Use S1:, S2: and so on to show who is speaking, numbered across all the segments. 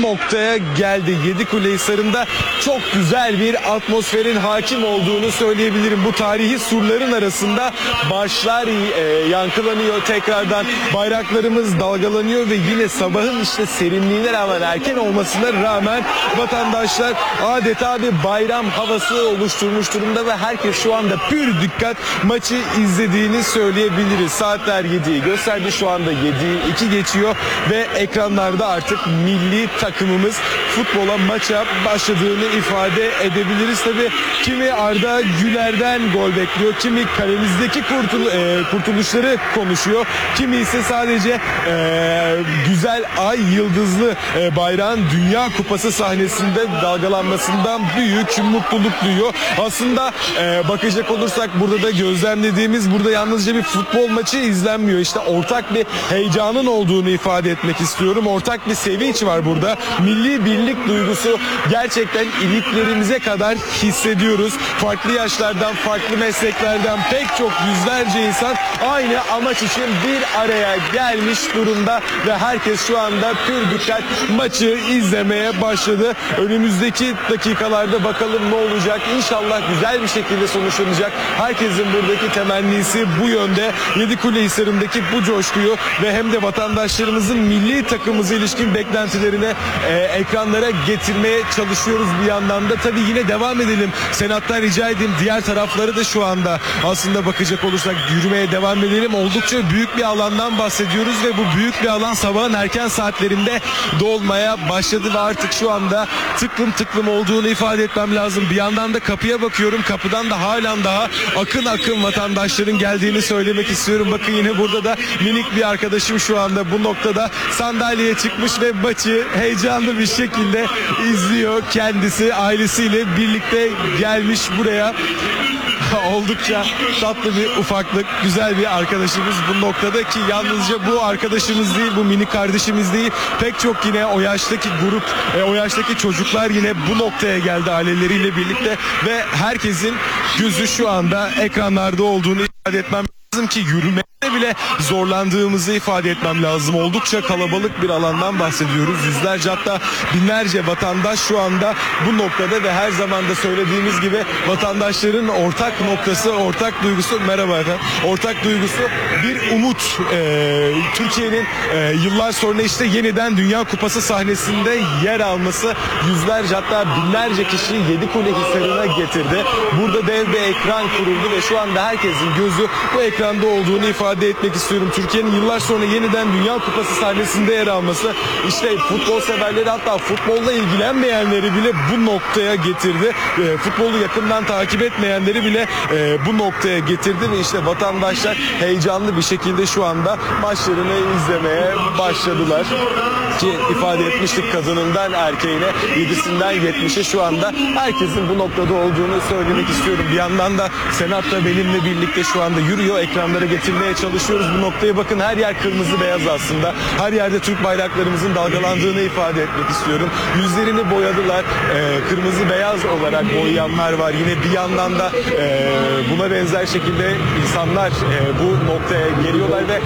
S1: noktaya geldi. Yedikulehisar'ında çok güzel bir atmosferin hakim olduğunu söyleyebilirim. Bu tarihi surların arasında marşlar yankılanıyor. Tekrardan bayraklarımız dalgalanıyor ve yine sabahın işte serinliğine rağmen, erken olmasına rağmen vatandaşlar adeta bir bayram havası oluşturmuş durumda ve herkes şu anda pür dikkat maçı izlediğini söyleyebiliriz. Saatler 7'yi gösterdi. Şu anda 7'yi 2 geçiyor ve ekranlarda artık milli takımımız futbola, maça başladığını ifade edebiliriz. Tabii kimi Arda Güler'den gol bekliyor, kimi kalemizdeki kurtuluşları konuşuyor, kimi ise sadece güzel ay yıldızlı bayrağın Dünya Kupası sahnesinde dalgalanmasından büyük mutluluk duyuyor. Aslında bakacak olursak burada da gözlemlediğimiz, burada yalnızca bir futbol maçı izlenmiyor. İşte ortak bir heyecanın olduğunu ifade etmek istiyorum. Ortak bir sevinç var burada. Milli birlik duygusu gerçekten iliklerimize kadar hissediyoruz. Farklı yaşlardan, farklı mesleklerden pek çok yüzlerce insan aynı amaç için bir araya gelmiş durumda ve herkes şu anda pür dikkat maçı izlemeye başladı. Önümüzdeki dakikalarda bakalım ne olacak. İnşallah güzel bir şekilde sonuçlanacak. Herkesin buradaki temennisi bu yönde. Yedikulehisar'ındaki bu coşkuyu ve hem de vatandaşlarımızın milli takımımıza ilişkin beklentilerine ekranlara getirmeye çalışıyoruz bir yandan da. Tabii yine devam edelim. Senat'tan rica edeyim, diğer tarafları da şu anda aslında bakacak olursak yürümeye devam edelim. Oldukça büyük bir alandan bahsediyoruz ve bu büyük bir alan sabahın erken saatlerinde dolmaya başladı ve artık şu anda tıklım tıklım olduğunu ifade etmem lazım. Bir yandan da kapıya bakıyorum. Kapıdan da halen daha akın akın vatandaşların geldiğini söylemek istiyorum. Bakın yine burada da minik bir arkadaşım şu anda bu noktada sandalyeye çıkmış ve maçı heyecanlı bir şekilde izliyor. Kendisi ailesiyle birlikte gelmiş buraya. Oldukça tatlı bir ufaklık, güzel bir arkadaşımız bu noktada ki yalnızca bu arkadaşımız değil, bu minik kardeşimiz değil, pek çok yine o yaştaki grup, o yaştaki çocuklar yine bu noktaya geldi aileleriyle birlikte ve herkesin gözü şu anda ekranlarda olduğunu ifade etmem lazım ki yürümeye bile zorlandığımızı ifade etmem lazım. Oldukça kalabalık bir alandan bahsediyoruz. Yüzlerce hatta binlerce vatandaş şu anda bu noktada ve her zaman da söylediğimiz gibi vatandaşların ortak noktası, ortak duygusu, merhaba efendim, ortak duygusu bir umut. Türkiye'nin yıllar sonra işte yeniden Dünya Kupası sahnesinde yer alması yüzlerce hatta binlerce kişiyi Yedikulehisar'ına getirdi. Burada dev bir ekran kuruldu ve şu anda herkesin gözü bu ekranda olduğunu ifade etmek istiyorum. Türkiye'nin yıllar sonra yeniden Dünya Kupası sahnesinde yer alması işte futbol severleri, hatta futbolla ilgilenmeyenleri bile bu noktaya getirdi. Futbolu yakından takip etmeyenleri bile bu noktaya getirdi ve işte vatandaşlar heyecanlı bir şekilde şu anda maçlarını izlemeye başladılar. Ki ifade etmiştik, kadınından erkeğine, 7'sinden 70'e şu anda herkesin bu noktada olduğunu söylemek istiyorum. Bir yandan da Senat da benimle birlikte şu anda yürüyor. Ekranlara getirmeye çalışıyoruz. Bu noktaya bakın, her yer kırmızı beyaz aslında. Her yerde Türk bayraklarımızın dalgalandığını ifade etmek istiyorum. Yüzlerini boyadılar. Kırmızı beyaz olarak boyayanlar var. Yine bir yandan da buna benzer şekilde insanlar bu noktaya geliyorlar ve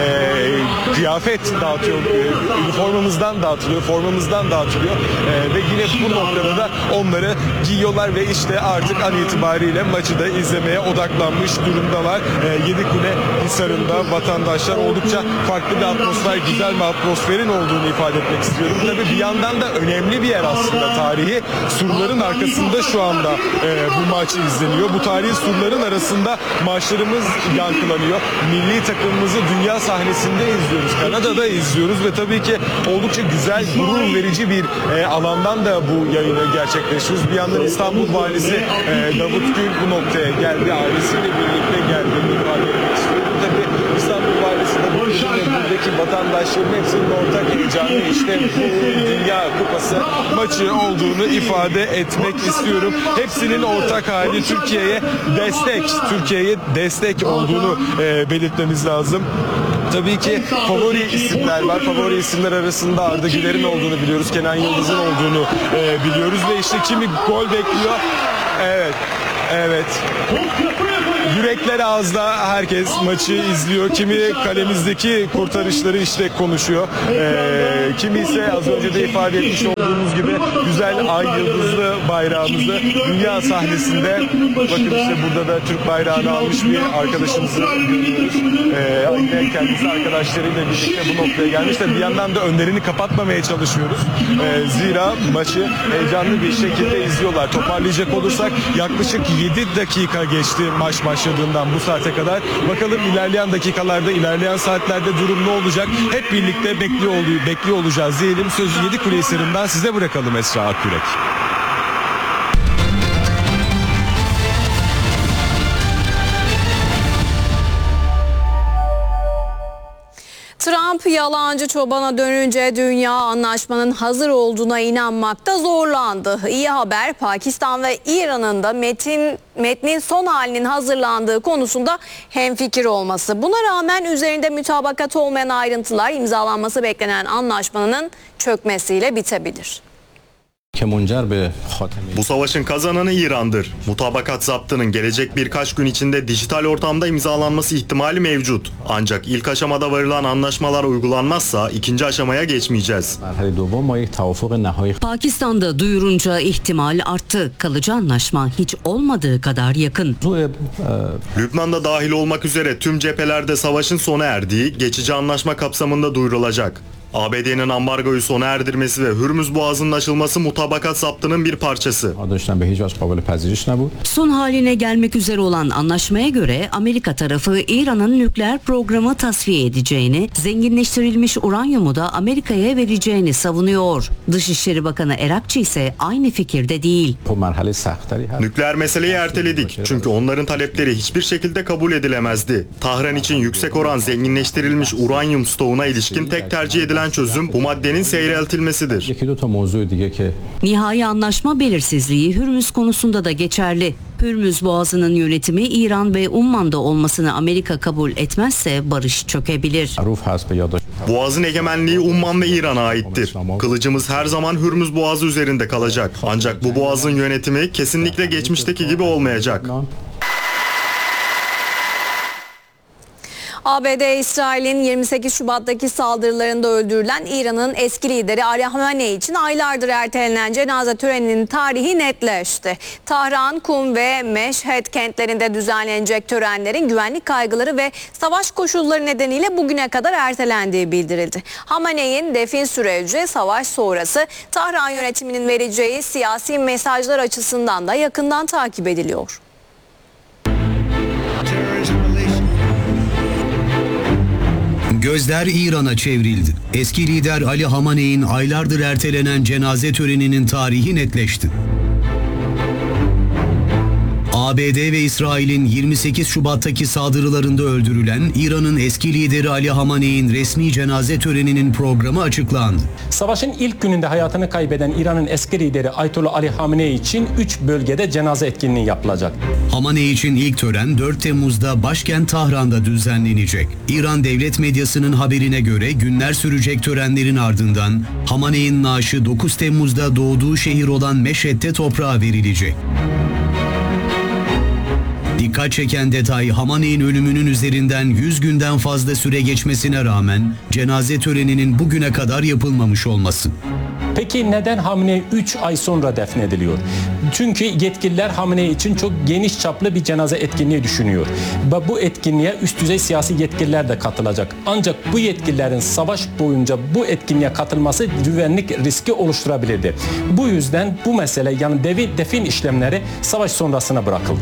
S1: kıyafet dağıtıyor. Üniformamızdan dağıtılıyor, formamızdan dağıtılıyor ve yine bu noktada da onları giyiyorlar ve işte artık an itibariyle maçı da izlemeye odaklanmış durumdalar. Yedikulehisar'ında vatandaşlar oldukça farklı bir atmosfer, güzel bir atmosferin olduğunu ifade etmek istiyorum. Tabii bir yandan da önemli bir yer aslında, tarihi surların arkasında şu anda bu maç izleniyor. Bu tarihi surların arasında maçlarımız yankılanıyor. Milli takımımızı dünya sahnesinde izliyoruz, Kanada'da izliyoruz ve tabii ki oldukça güzel, gurur verici bir alandan da bu yayını gerçekleştiriyoruz. Bir yandan İstanbul Valisi Davut Gül bu noktaya geldi, ailesiyle birlikte geldiğini ifade etmek istiyorum. Tabii İstanbul Valisi Davut Gül'ün buradaki vatandaşların hepsinin ortak heyecanı işte bu Dünya Kupası maçı olduğunu ifade etmek istiyorum. Hepsinin ortak hali Türkiye'ye destek olduğunu belirtmemiz lazım. Tabii ki favori isimler var. Favori isimler arasında Arda Güler'in olduğunu biliyoruz. Kenan Yıldız'ın olduğunu biliyoruz ve işte kimi gol bekliyor. Evet. Yürekler ağızda, herkes maçı izliyor. Kimi kalemizdeki kurtarışları işte konuşuyor. Kimi ise az önce de ifade etmiş olduğumuz gibi güzel ay yıldızlı bayrağımızı dünya sahnesinde, bakın işte burada da Türk bayrağını almış bir arkadaşımızı görüyoruz. Yine kendisi arkadaşlarıyla birlikte bu noktaya gelmiş. Bir yandan da önlerini kapatmamaya çalışıyoruz. Zira maçı heyecanlı bir şekilde izliyorlar. Toparlayacak olursak yaklaşık 7 dakika geçti maç başladığından bu saate kadar. Bakalım ilerleyen dakikalarda, ilerleyen saatlerde durum ne olacak? Hep birlikte bekliyor olacağız diyelim. Sözü Yedikule Hisarı'ndan size bırakalım Esra Akkürek.
S2: Trump yalancı çobana dönünce dünya anlaşmanın hazır olduğuna inanmakta zorlandı. İyi haber, Pakistan ve İran'ın da metnin son halinin hazırlandığı konusunda hemfikir olması. Buna rağmen üzerinde mütabakat olmayan ayrıntılar imzalanması beklenen anlaşmanın çökmesiyle bitebilir.
S3: Bu savaşın kazananı İran'dır. Mutabakat zaptının gelecek birkaç gün içinde dijital ortamda imzalanması ihtimali mevcut. Ancak ilk aşamada varılan anlaşmalar uygulanmazsa ikinci aşamaya geçmeyeceğiz.
S4: Pakistan'da duyurunca ihtimal arttı. Kalıcı anlaşma hiç olmadığı kadar yakın.
S3: Lübnan'da dahil olmak üzere tüm cephelerde savaşın sona erdiği geçici anlaşma kapsamında duyurulacak. ABD'nin ambargoyu sona erdirmesi ve Hürmüz Boğazı'nın açılması mutabakat zaptının bir parçası.
S4: Son haline gelmek üzere olan anlaşmaya göre Amerika tarafı İran'ın nükleer programı tasfiye edeceğini, zenginleştirilmiş uranyumu da Amerika'ya vereceğini savunuyor. Dışişleri Bakanı Erakçı ise aynı fikirde değil.
S3: Nükleer meseleyi erteledik çünkü onların talepleri hiçbir şekilde kabul edilemezdi. Tahran için yüksek oran zenginleştirilmiş uranyum stoğuna ilişkin tek tercih edilen çözüm bu maddenin seyreltilmesidir.
S4: Nihai anlaşma belirsizliği Hürmüz konusunda da geçerli. Hürmüz Boğazı'nın yönetimi İran ve Umman'da olmasını Amerika kabul etmezse barış çökebilir.
S3: Boğazın egemenliği Umman ve İran'a aittir. Kılıcımız her zaman Hürmüz Boğazı üzerinde kalacak. Ancak bu boğazın yönetimi kesinlikle geçmişteki gibi olmayacak.
S2: ABD, İsrail'in 28 Şubat'taki saldırılarında öldürülen İran'ın eski lideri Ali Hamenei için aylardır ertelenen cenaze töreninin tarihi netleşti. Tahran, Kum ve Meşhed kentlerinde düzenlenecek törenlerin güvenlik kaygıları ve savaş koşulları nedeniyle bugüne kadar ertelendiği bildirildi. Hamenei'nin defin süreci savaş sonrası Tahran yönetiminin vereceği siyasi mesajlar açısından da yakından takip ediliyor.
S5: Gözler İran'a çevrildi. Eski lider Ali Hamenei'nin aylardır ertelenen cenaze töreninin tarihi netleşti. ABD ve İsrail'in 28 Şubat'taki saldırılarında öldürülen İran'ın eski lideri Ali Hamenei'nin resmi cenaze töreninin programı açıklandı.
S6: Savaşın ilk gününde hayatını kaybeden İran'ın eski lideri Ayetullah Ali Hamenei için 3 bölgede cenaze etkinliği yapılacak.
S5: Hamenei için ilk tören 4 Temmuz'da başkent Tahran'da düzenlenecek. İran devlet medyasının haberine göre günler sürecek törenlerin ardından Hamenei'nin naaşı 9 Temmuz'da doğduğu şehir olan Meşhed'de toprağa verilecek. Dikkat çeken detay Hamenei'nin ölümünün üzerinden 100 günden fazla süre geçmesine rağmen cenaze töreninin bugüne kadar yapılmamış olması.
S6: Peki neden Hamenei 3 ay sonra defnediliyor? Çünkü yetkililer Hamenei için çok geniş çaplı bir cenaze etkinliği düşünüyor. Ve bu etkinliğe üst düzey siyasi yetkililer de katılacak. Ancak bu yetkililerin savaş boyunca bu etkinliğe katılması güvenlik riski oluşturabilirdi. Bu yüzden bu mesele yani defin işlemleri savaş sonrasına bırakıldı.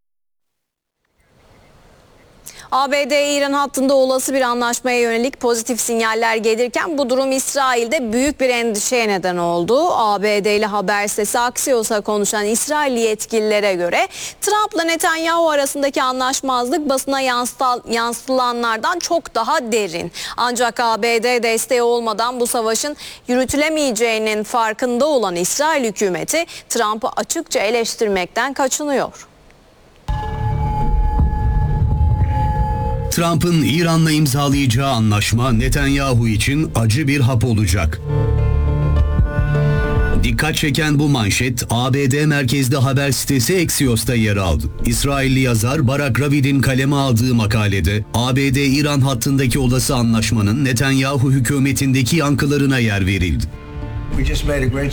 S2: ABD-İran hattında olası bir anlaşmaya yönelik pozitif sinyaller gelirken bu durum İsrail'de büyük bir endişeye neden oldu. ABD'li haber sitesi Axios'a konuşan İsrailli yetkililere göre Trump'la Netanyahu arasındaki anlaşmazlık basına yansıtılanlardan çok daha derin. Ancak ABD desteği olmadan bu savaşın yürütülemeyeceğinin farkında olan İsrail hükümeti Trump'ı açıkça eleştirmekten kaçınıyor.
S5: Trump'ın İran'la imzalayacağı anlaşma Netanyahu için acı bir hap olacak. Dikkat çeken bu manşet ABD merkezli haber sitesi Axios'ta yer aldı. İsrailli yazar Barak Ravid'in kaleme aldığı makalede ABD-İran hattındaki olası anlaşmanın Netanyahu hükümetindeki yankılarına yer verildi.